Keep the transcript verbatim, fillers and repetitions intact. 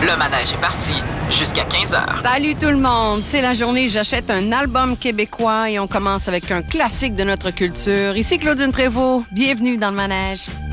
Le manège est parti jusqu'à quinze heures. Salut tout le monde! C'est la journée J'achète un album québécois et on commence avec un classique de notre culture. Ici Claudine Prévost. Bienvenue dans le manège.